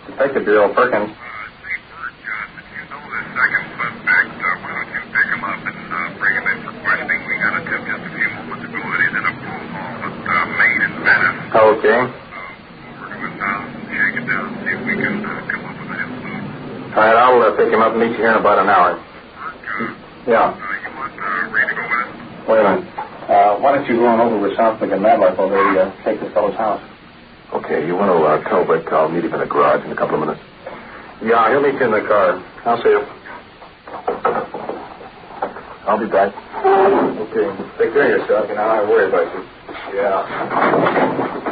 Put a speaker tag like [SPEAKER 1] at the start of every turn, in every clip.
[SPEAKER 1] Detective Bureau, Perkins.
[SPEAKER 2] Say, Bert, if you know the second suspect, why don't you pick him up and bring him in for questioning? We got a tip just a few moments ago that he's in a pool hall at Main in Venice.
[SPEAKER 1] Okay.
[SPEAKER 2] Over to his house and shake it down, see if we can come up with a influence.
[SPEAKER 1] All right, I'll pick him up and meet you here in about an hour. Yeah.
[SPEAKER 2] You want Reed to go with us?
[SPEAKER 1] Wait a minute. Why don't you go on over with Southwick and Madlock while they take this fellow's house?
[SPEAKER 3] Okay, you want to tell Rick I'll meet him in the garage in a couple of minutes?
[SPEAKER 1] Yeah, he'll meet you in the car. I'll see you.
[SPEAKER 3] I'll be back.
[SPEAKER 1] Okay. Take care of yourself. You know, I worry about you. Yeah.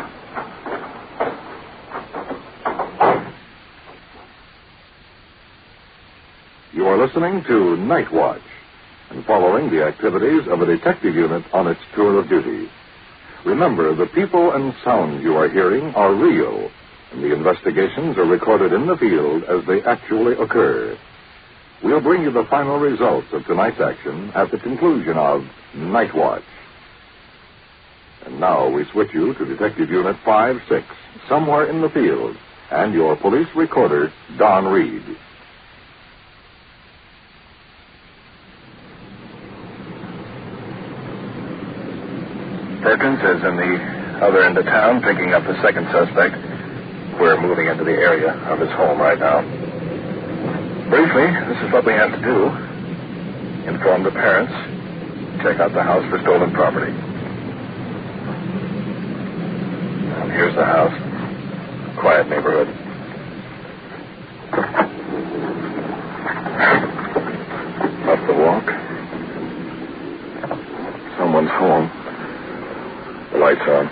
[SPEAKER 3] You are listening to Night Watch and following the activities of a detective unit on its tour of duty. Remember, the people and sounds you are hearing are real, and the investigations are recorded in the field as they actually occur. We'll bring you the final results of tonight's action at the conclusion of Night Watch. And now we switch you to Detective Unit 5-6, somewhere in the field, and your police recorder, Don Reed.
[SPEAKER 4] Perkins is in the other end of town picking up the second suspect. We're moving into the area of his home right now. Briefly, this is what we have to do. Inform the parents. Check out the house for stolen property. And here's the house. Quiet neighborhood. Up the walk. Someone's home. The light's on.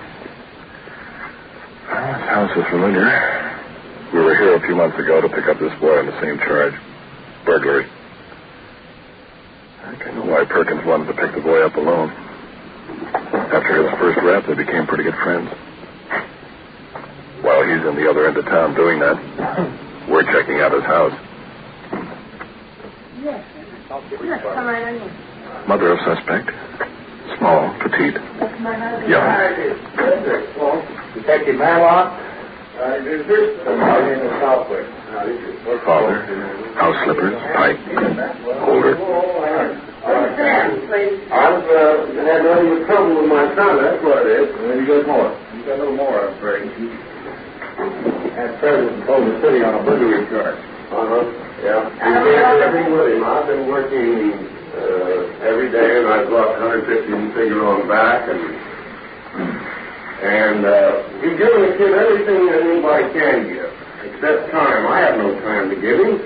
[SPEAKER 4] This house is familiar. We were here a few months ago to pick up this boy on the same charge. Burglary. I think I know why Perkins wanted to pick the boy up alone. After his first rap, they became pretty good friends. While he's in the other end of town doing that, we're checking out his house.
[SPEAKER 5] Yes. Come right in.
[SPEAKER 4] Mother of suspect. Small, petite, young.
[SPEAKER 1] Detective Madlock.
[SPEAKER 4] Father, house slippers, pipe, older.
[SPEAKER 1] I've had no trouble with my son, that's what it is. You got more. You got a little more, I'm afraid. Had present in Boulder City on a burglary charge. Yeah. You can't do everything with him. I've been working every day, and I've lost 150 figure on back, and he's giving the kid everything that anybody can give, except time. I have no time to give him.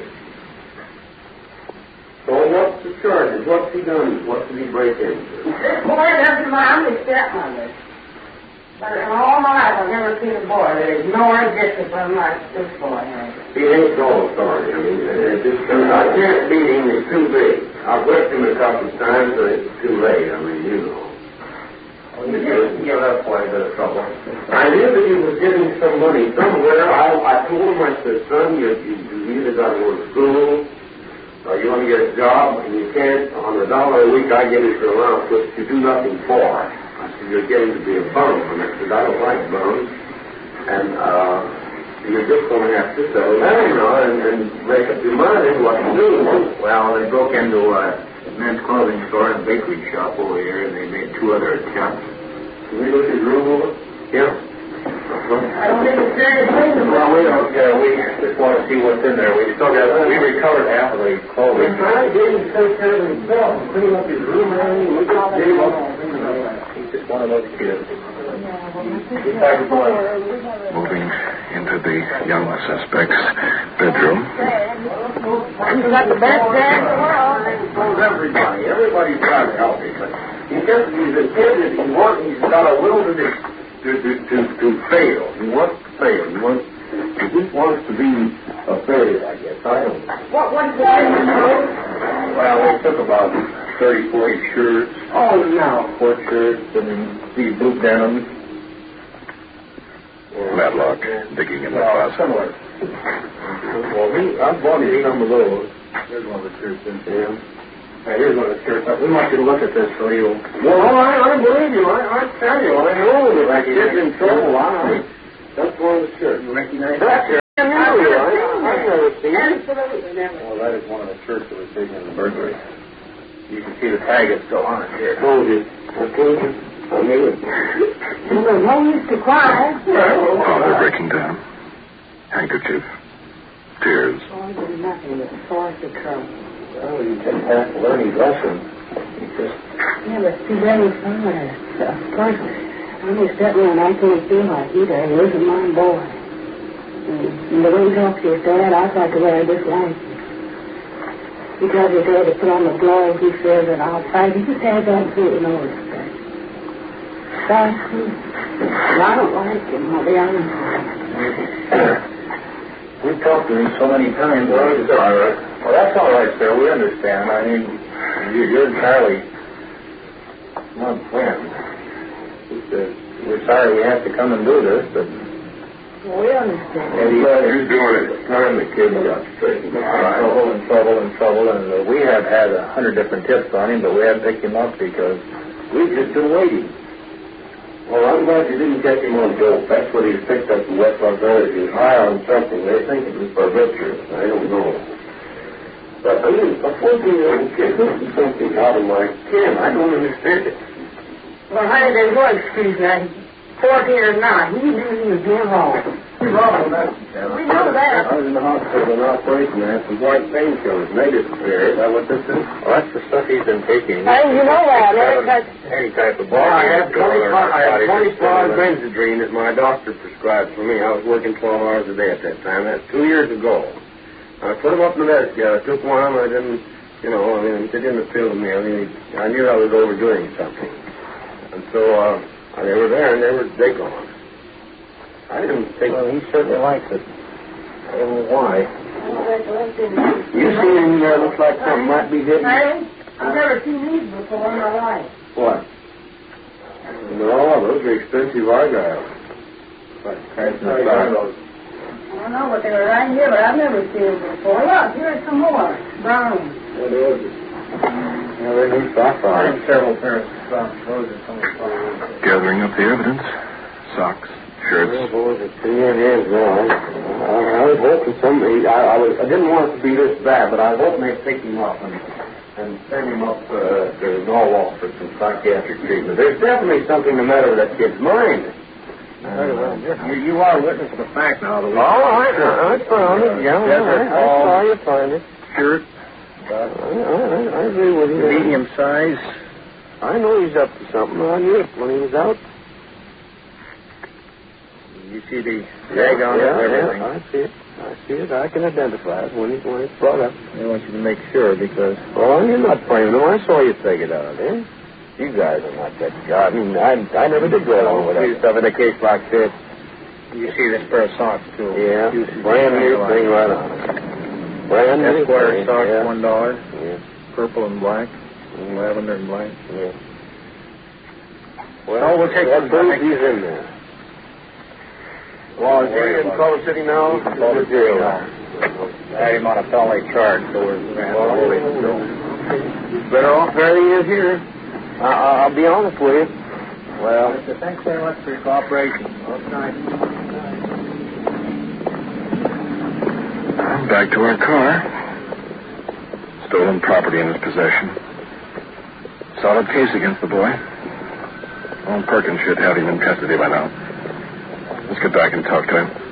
[SPEAKER 1] So what's the charges? What's he done? What did he break into?
[SPEAKER 5] Boy doesn't mind his stepmother. But in all my life, I've never seen a boy that is more disciplined like this boy has.
[SPEAKER 1] He ain't no authority. I mean, I can't beat him. He's too big. I've whipped him a couple of times, but it's too late. I mean, you know. You didn't give up quite a bit of trouble. I knew that he was getting some money somewhere. I told him, I said, son, you either got to go to school or you want to get a job, and you can't. On $1 a week, I get it for allowance, which you do nothing for. I said, you're getting to be a bum. And I said, I don't like bums. And you're just going to have to settle down, you know, and make up your mind what to do.
[SPEAKER 6] Well, they broke into a men's clothing store and bakery shop over here, and they made 2 other attempts.
[SPEAKER 1] Can we look at your room over? Yeah.
[SPEAKER 5] I don't think it's very clean.
[SPEAKER 6] Well, we don't care. We just want to see what's in there. We recovered half of the clothing.
[SPEAKER 1] We're trying to get him to take care of himself and clean up his room and everything. We just gave up.
[SPEAKER 6] He's just one of those kids.
[SPEAKER 4] Moving into the young suspect's bedroom.
[SPEAKER 5] You got the best dad in the world.
[SPEAKER 1] Everybody. Everybody's trying to help him. But he's a kid that he's got a will to fail. He wants to fail. He just wants to be a failure, I guess. I don't know.
[SPEAKER 5] What was the thing?
[SPEAKER 1] Well, they took about 30, 40 shirts.
[SPEAKER 6] Oh, no. 4 shirts and these blue denims.
[SPEAKER 4] Madlock digging in the closet.
[SPEAKER 1] Similar. Well, I've bought him some of those. Here's one of the shirts in here. Here's one of the shirts. We want you to look at this so you'll... Well, I believe you. I tell you. I know that I get in trouble. That's one of the shirts.
[SPEAKER 6] You recognize
[SPEAKER 1] that? I've never seen it.
[SPEAKER 5] Absolutely never.
[SPEAKER 6] Well, that is one of the shirts that was taken in the burglary. You can see the tag is still on it here.
[SPEAKER 1] Told you. I told you. I knew it.
[SPEAKER 5] Well, there's no use to cry.
[SPEAKER 4] Oh, they're breaking down. Handkerchief. Tears.
[SPEAKER 5] Oh, there's nothing but source of trouble.
[SPEAKER 6] Well, you just have to learn his lesson. You just...
[SPEAKER 5] Yeah, but see, very fine. Of course, I'm his stepmother, and I can't feel like either. He isn't my boy. And the way he talks to his dad, I thought the way I dislike him. He tells his dad to put on the gloves. He says that I'll fight. He just has absolutely no respect. And I don't like him, I'll be honest with you.
[SPEAKER 6] We've talked to him so many times.
[SPEAKER 1] Well, it's all right.
[SPEAKER 6] Well, that's all right, sir. We understand. I mean, you're entirely not friends. We're sorry we have to come and do this, but...
[SPEAKER 5] Well, we understand.
[SPEAKER 1] And you're doing it. It's time the kid got straightened out.
[SPEAKER 6] Trouble, and we have had 100 different tips on him, but we haven't picked him up because we've just been waiting.
[SPEAKER 1] Well, I'm glad you didn't catch him on dope. That's what he's picked up in West Los Angeles. He was high on something. They think it was for Richard. I don't know. But, I mean, a 14-year-old kid looking something out of my kin. I don't understand it.
[SPEAKER 5] Well, honey, there's no excuse that. 14 or not, he knew he was doing wrong.
[SPEAKER 1] We know that.
[SPEAKER 5] We know that.
[SPEAKER 1] I was in the hospital with an operation and had some white painkillers. And they disappeared. Is that what this is?
[SPEAKER 6] Well, that's the stuff he's been taking.
[SPEAKER 5] Hey, you know that, right?
[SPEAKER 6] Any type of
[SPEAKER 1] Well, I had 25
[SPEAKER 6] 25
[SPEAKER 1] Benzedrine that my doctor prescribed for me. I was working 12 hours a day at that time. That's 2 years ago. I put them up in the desk. I took one. I didn't, it didn't appeal to me. I knew I was overdoing something. And so they were there, and they gone. I didn't think...
[SPEAKER 6] Well, he certainly likes it. I don't know why.
[SPEAKER 1] You seen him there? Looks like something might be hidden.
[SPEAKER 5] Hey, I've never seen these before in my life.
[SPEAKER 1] What? No, those are expensive argyles.
[SPEAKER 5] I don't know what they were right here, but I've never seen them before. Look, here's some more. Brown.
[SPEAKER 1] What is it? They're new socks
[SPEAKER 6] I
[SPEAKER 1] on.
[SPEAKER 6] have several pairs of socks. Those are some of the socks.
[SPEAKER 4] Gathering up the evidence. Socks. Shirts.
[SPEAKER 1] Well, boys, it's in your hands now. I was hoping somebody... I didn't want it to be this bad, but I was hoping they'd pick him up and send him up to Norwalk for some psychiatric treatment. There's definitely something the matter with that kid's mind.
[SPEAKER 6] You are witness to the fact now.
[SPEAKER 1] I found it. Yeah, I saw you find it.
[SPEAKER 6] Shirt.
[SPEAKER 1] I agree with you.
[SPEAKER 6] Medium size.
[SPEAKER 1] I know he's up to something. I knew it when he was out.
[SPEAKER 6] You see the tag on it and everything.
[SPEAKER 1] I see it. I can identify it when it's brought up.
[SPEAKER 6] I want you to make sure because...
[SPEAKER 1] Oh, you're not playing. No, I saw you take it out, eh? You guys are not that guy. I mean, I never did go along with that stuff in a case like this.
[SPEAKER 6] You see this pair of socks, too.
[SPEAKER 1] Yeah, brand new thing right on it. Brand new
[SPEAKER 6] Esquire
[SPEAKER 1] thing.
[SPEAKER 6] socks,
[SPEAKER 1] Yeah.
[SPEAKER 6] $1.
[SPEAKER 1] Yeah.
[SPEAKER 6] Purple and black. Lavender and black.
[SPEAKER 1] Yeah. Well,
[SPEAKER 6] we'll take
[SPEAKER 1] that
[SPEAKER 6] those
[SPEAKER 1] proves
[SPEAKER 6] back.
[SPEAKER 1] he's in there. Well, is he in Culver City now?
[SPEAKER 6] He's in Culver City now. I had him on a felony charge, so we're going to have to wait until...
[SPEAKER 1] He's better off where he is here. I'll be honest with you.
[SPEAKER 6] Well, thanks very much for your cooperation. Okay.
[SPEAKER 4] Back to our car. Stolen property in his possession. Solid case against the boy. Old Perkins should have him in custody by now. Let's get back and talk to him.